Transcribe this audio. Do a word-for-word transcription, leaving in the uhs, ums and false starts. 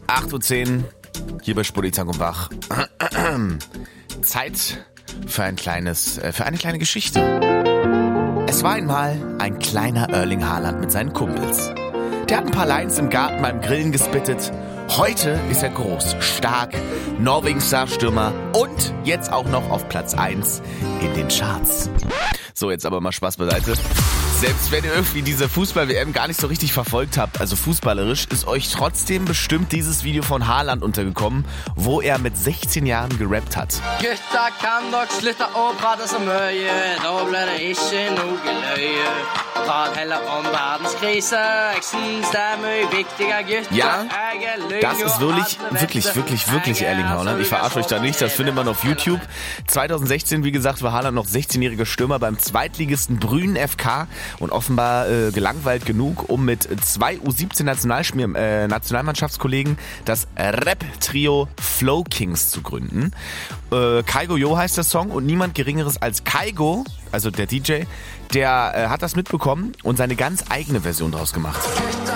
acht Uhr zehn, hier bei Spudi Zank und Bach. Zeit für ein kleines, äh, für eine kleine Geschichte. Es war einmal ein kleiner Erling Haaland mit seinen Kumpels. Der hat ein paar Lines im Garten beim Grillen gespittet. Heute ist er groß, stark, Norwegens Starstürmer und jetzt auch noch auf Platz eins in den Charts. So, jetzt aber mal Spaß beiseite. Selbst wenn ihr irgendwie diese Fußball-W M gar nicht so richtig verfolgt habt, also fußballerisch, ist euch trotzdem bestimmt dieses Video von Haaland untergekommen, wo er mit sechzehn Jahren gerappt hat. Gutta kan dere slutte å prate så mye, da blir det ikke noe løye. Prat heller om verdenskrise, jeg syns det er mye viktiger, gutter. Ja, das ist wirklich, wirklich, wirklich, wirklich Erling Haaland. Ich verarsche euch da nicht, das findet man auf YouTube. zwanzig sechzehn, wie gesagt, war Haaland noch sechzehnjähriger Stürmer beim Zweitligisten Brünen F K und offenbar äh, gelangweilt genug, um mit zwei U siebzehn Nationalschmier, äh, Nationalmannschaftskollegen das Rap-Trio Flow Kings zu gründen. Äh, Kaigo Yo heißt der Song und niemand Geringeres als Kaigo, also der D J, der äh, hat das mitbekommen und seine ganz eigene Version draus gemacht.